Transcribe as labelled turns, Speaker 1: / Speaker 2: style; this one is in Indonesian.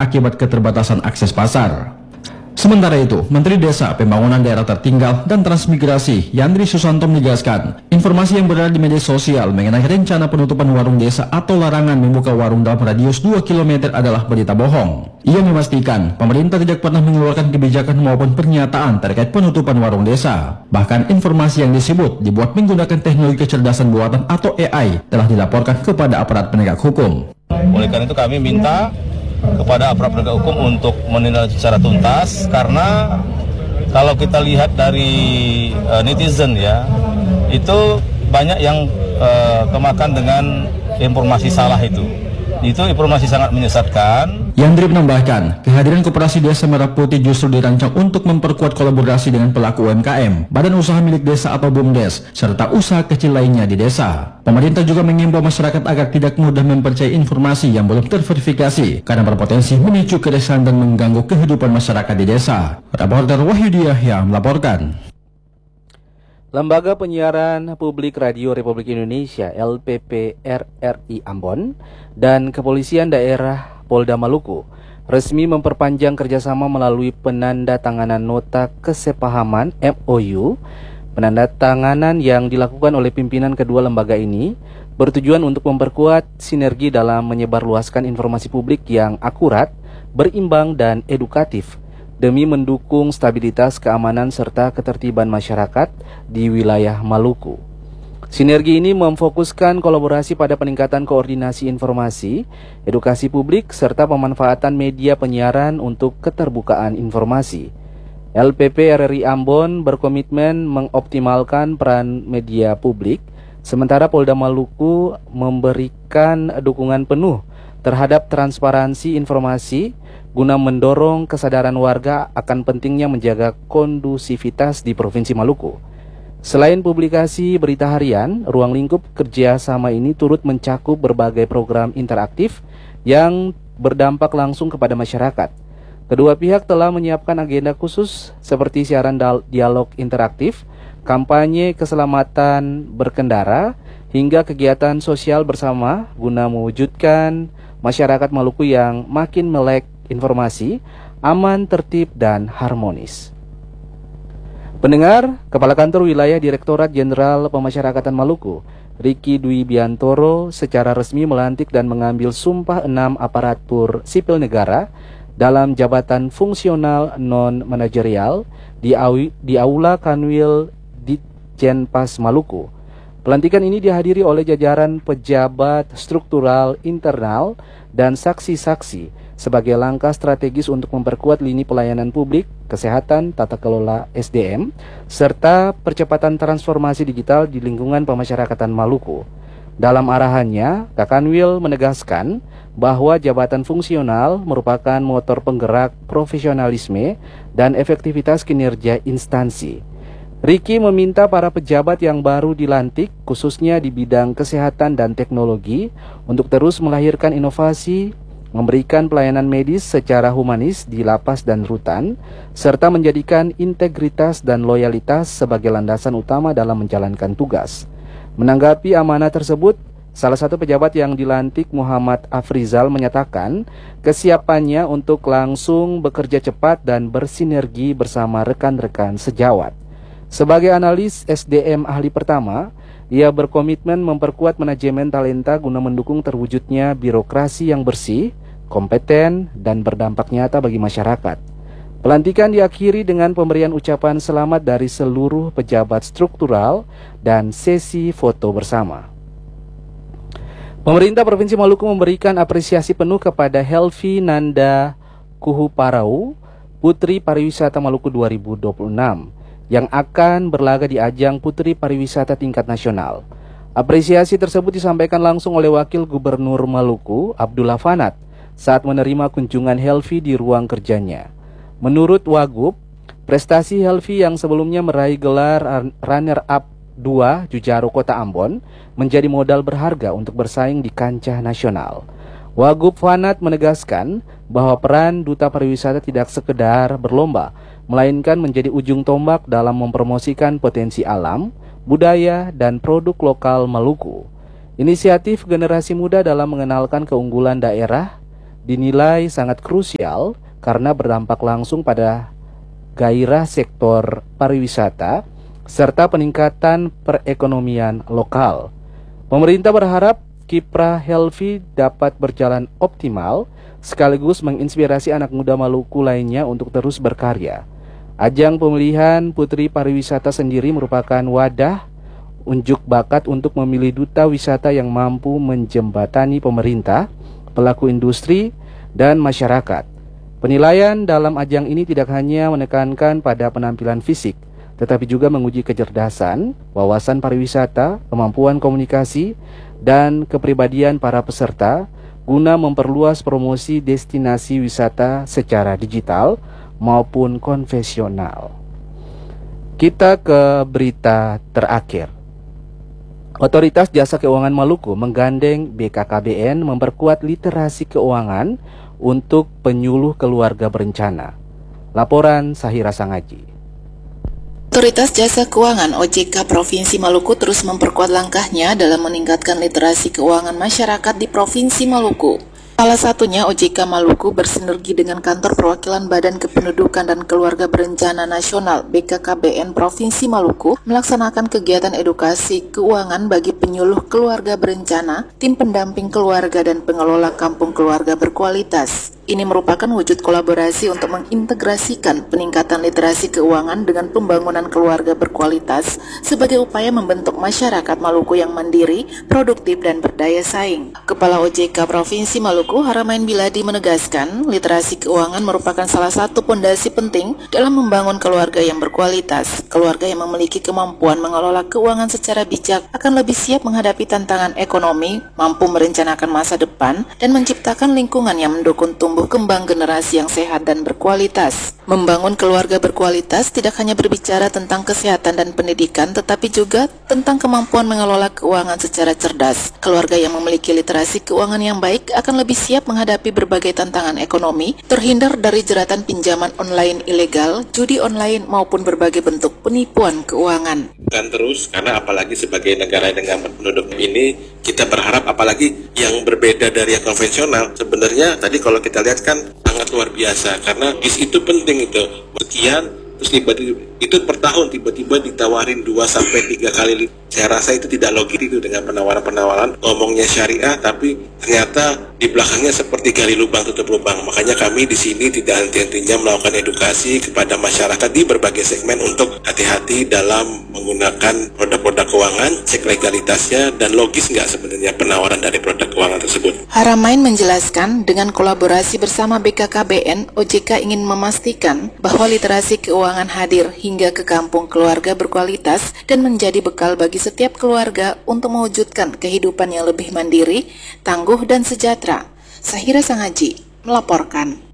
Speaker 1: akibat keterbatasan akses pasar. Sementara itu, Menteri Desa, Pembangunan Daerah Tertinggal, dan Transmigrasi, Yandri Susanto menegaskan, informasi yang beredar di media sosial mengenai rencana penutupan warung desa atau larangan membuka warung dalam radius 2 km adalah berita bohong. Ia memastikan, pemerintah tidak pernah mengeluarkan kebijakan maupun pernyataan terkait penutupan warung desa. Bahkan informasi yang disebut dibuat menggunakan teknologi kecerdasan buatan atau AI telah dilaporkan kepada aparat penegak hukum.
Speaker 2: Oleh karena itu kami minta kepada aparat penegak hukum untuk menindak secara tuntas, karena kalau kita lihat dari netizen ya, itu banyak yang kemakan dengan informasi salah itu informasi sangat menyesatkan.
Speaker 1: Yandri menambahkan, kehadiran Koperasi Desa Merah Putih justru dirancang untuk memperkuat kolaborasi dengan pelaku UMKM, badan usaha milik desa atau BUMDes, serta usaha kecil lainnya di desa. Pemerintah juga mengimbau masyarakat agar tidak mudah mempercayai informasi yang belum terverifikasi, karena berpotensi memicu keresahan dan mengganggu kehidupan masyarakat di desa. Reporter Wahyudi Yahya melaporkan.
Speaker 3: Lembaga Penyiaran Publik Radio Republik Indonesia LPP RRI Ambon dan Kepolisian Daerah Polda Maluku resmi memperpanjang kerjasama melalui penandatanganan nota kesepahaman MOU. Penandatanganan yang dilakukan oleh pimpinan kedua lembaga ini bertujuan untuk memperkuat sinergi dalam menyebarluaskan informasi publik yang akurat, berimbang, dan edukatif demi mendukung stabilitas, keamanan, serta ketertiban masyarakat di wilayah Maluku. Sinergi ini memfokuskan kolaborasi pada peningkatan koordinasi informasi, edukasi publik, serta pemanfaatan media penyiaran untuk keterbukaan informasi. LPP RRI Ambon berkomitmen mengoptimalkan peran media publik, sementara Polda Maluku memberikan dukungan penuh terhadap transparansi informasi guna mendorong kesadaran warga akan pentingnya menjaga kondusivitas di Provinsi Maluku. Selain publikasi berita harian, ruang lingkup kerjasama ini turut mencakup berbagai program interaktif yang berdampak langsung kepada masyarakat. Kedua pihak telah menyiapkan agenda khusus seperti siaran dialog interaktif, kampanye keselamatan berkendara, hingga kegiatan sosial bersama guna mewujudkan masyarakat Maluku yang makin melek informasi, aman, tertib, dan harmonis. Pendengar, Kepala Kantor Wilayah Direktorat Jenderal Pemasyarakatan Maluku, Riki Dwi Biantoro, secara resmi melantik dan mengambil sumpah 6 aparatur sipil negara dalam jabatan fungsional non-manajerial di Aula Kanwil Ditjenpas Maluku. Pelantikan ini dihadiri oleh jajaran pejabat struktural internal dan saksi-saksi sebagai langkah strategis untuk memperkuat lini pelayanan publik, kesehatan, tata kelola SDM, serta percepatan transformasi digital di lingkungan pemasyarakatan Maluku. Dalam arahannya, Kakanwil menegaskan bahwa jabatan fungsional merupakan motor penggerak profesionalisme dan efektivitas kinerja instansi. Riki meminta para pejabat yang baru dilantik, khususnya di bidang kesehatan dan teknologi, untuk terus melahirkan inovasi, memberikan pelayanan medis secara humanis di lapas dan rutan, serta menjadikan integritas dan loyalitas sebagai landasan utama dalam menjalankan tugas. Menanggapi amanah tersebut, salah satu pejabat yang dilantik, Muhammad Afrizal, menyatakan kesiapannya untuk langsung bekerja cepat dan bersinergi bersama rekan-rekan sejawat. Sebagai analis SDM ahli pertama, ia berkomitmen memperkuat manajemen talenta guna mendukung terwujudnya birokrasi yang bersih, kompeten, dan berdampak nyata bagi masyarakat. Pelantikan diakhiri dengan pemberian ucapan selamat dari seluruh pejabat struktural dan sesi foto bersama. Pemerintah Provinsi Maluku memberikan apresiasi penuh kepada Helvi Nanda Kuhuparau, Putri Pariwisata Maluku 2026, yang akan berlaga di ajang Putri Pariwisata tingkat nasional. Apresiasi tersebut disampaikan langsung oleh Wakil Gubernur Maluku, Abdullah Fanat, saat menerima kunjungan Helvi di ruang kerjanya. Menurut Wagub, prestasi Helvi yang sebelumnya meraih gelar runner-up 2 Jujaro Kota Ambon menjadi modal berharga untuk bersaing di kancah nasional. Wagub Fanat menegaskan bahwa peran Duta Pariwisata tidak sekedar berlomba, melainkan menjadi ujung tombak dalam mempromosikan potensi alam, budaya, dan produk lokal Maluku. Inisiatif generasi muda dalam mengenalkan keunggulan daerah dinilai sangat krusial karena berdampak langsung pada gairah sektor pariwisata serta peningkatan perekonomian lokal. Pemerintah berharap kiprah Helvi dapat berjalan optimal sekaligus menginspirasi anak muda Maluku lainnya untuk terus berkarya. Ajang pemilihan Putri Pariwisata sendiri merupakan wadah unjuk bakat untuk memilih duta wisata yang mampu menjembatani pemerintah, pelaku industri, dan masyarakat. Penilaian dalam ajang ini tidak hanya menekankan pada penampilan fisik, tetapi juga menguji kecerdasan, wawasan pariwisata, kemampuan komunikasi, dan kepribadian para peserta guna memperluas promosi destinasi wisata secara digital maupun konvensional. Kita ke berita terakhir. Otoritas Jasa Keuangan Maluku menggandeng BKKBN memperkuat literasi keuangan untuk penyuluh keluarga berencana. Laporan Sahira Sangaji.
Speaker 4: Otoritas Jasa Keuangan OJK Provinsi Maluku terus memperkuat langkahnya dalam meningkatkan literasi keuangan masyarakat di Provinsi Maluku. Salah satunya OJK Maluku bersinergi dengan Kantor Perwakilan Badan Kependudukan dan Keluarga Berencana Nasional BKKBN Provinsi Maluku melaksanakan kegiatan edukasi keuangan bagi penyuluh keluarga berencana, tim pendamping keluarga dan pengelola kampung keluarga berkualitas. Ini merupakan wujud kolaborasi untuk mengintegrasikan peningkatan literasi keuangan dengan pembangunan keluarga berkualitas sebagai upaya membentuk masyarakat Maluku yang mandiri, produktif, dan berdaya saing. Kepala OJK Provinsi Maluku, Haramain Biladi menegaskan, literasi keuangan merupakan salah satu pondasi penting dalam membangun keluarga yang berkualitas. Keluarga yang memiliki kemampuan mengelola keuangan secara bijak akan lebih siap menghadapi tantangan ekonomi, mampu merencanakan masa depan, dan menciptakan lingkungan yang mendukung tumbuh kembang generasi yang sehat dan berkualitas. Membangun keluarga berkualitas tidak hanya berbicara tentang kesehatan dan pendidikan, tetapi juga tentang kemampuan mengelola keuangan secara cerdas. Keluarga yang memiliki literasi keuangan yang baik akan lebih siap menghadapi berbagai tantangan ekonomi, terhindar dari jeratan pinjaman online ilegal, judi online, maupun berbagai bentuk penipuan keuangan.
Speaker 5: Dan terus, karena apalagi sebagai negara dengan penduduk ini, kita berharap apalagi yang berbeda dari yang konvensional. Sebenarnya tadi kalau kita lihat kan sangat luar biasa, karena bis itu penting itu. Sekian, terus tiba-tiba itu per tahun tiba-tiba ditawarin 2-3 kali. Saya rasa itu tidak logis itu dengan penawaran-penawaran ngomongnya syariah, tapi ternyata di belakangnya seperti gali lubang tutup lubang. Makanya kami di sini tidak henti-hentinya melakukan edukasi kepada masyarakat di berbagai segmen untuk hati-hati dalam menggunakan produk-produk keuangan, cek legalitasnya dan logis nggak sebenarnya penawaran dari produk keuangan tersebut.
Speaker 4: Haramain menjelaskan, dengan kolaborasi bersama BKKBN, OJK ingin memastikan bahwa literasi keuangan hadir hingga ke kampung keluarga berkualitas dan menjadi bekal bagi setiap keluarga untuk mewujudkan kehidupan yang lebih mandiri, tangguh, dan sejahtera. Sahira Sangaji melaporkan.